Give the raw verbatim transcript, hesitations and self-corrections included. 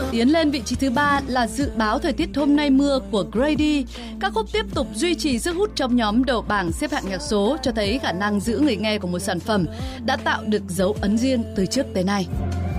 Tiến lên vị trí thứ ba là dự báo thời tiết hôm nay mưa của Grady. Các khúc tiếp tục duy trì sức hút trong nhóm đầu bảng xếp hạng nhạc số, cho thấy khả năng giữ người nghe của một sản phẩm đã tạo được dấu ấn riêng từ trước tới nay.